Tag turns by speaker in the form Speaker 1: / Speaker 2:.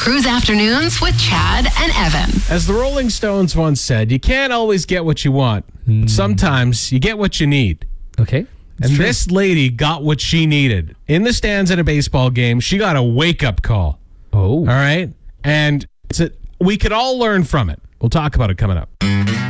Speaker 1: Cruise Afternoons with Chad and Evan.
Speaker 2: As the Rolling Stones once said, you can't always get what you want. Sometimes you get what you need.
Speaker 3: Okay.
Speaker 2: And this lady got what she needed. In the stands at a baseball game, she got a wake-up call.
Speaker 3: Oh.
Speaker 2: All right? And we could all learn from it. We'll talk about it coming up.